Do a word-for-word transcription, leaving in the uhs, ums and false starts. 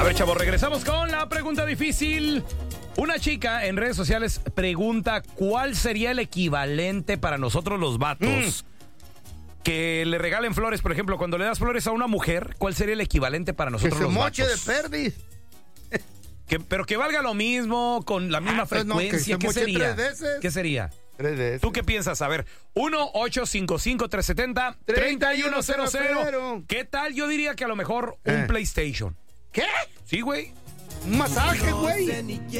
ver, chavos, regresamos con la pregunta difícil. Una chica en redes sociales pregunta cuál sería el equivalente para nosotros los vatos. Mm. Que le regalen flores, por ejemplo, cuando le das flores a una mujer, ¿cuál sería el equivalente para nosotros los vatos? Que se moche de perdiz. Que, pero que valga lo mismo, con la misma ah, frecuencia. No, que ¿Qué sería? Tres veces. ¿Qué sería? Tres veces. ¿Tú qué piensas? A ver, uno ocho cinco cinco, tres siete cero, tres uno cero cero. ¿Qué tal? Yo diría que a lo mejor un eh. PlayStation. ¿Qué? Sí, güey. Un masaje, güey.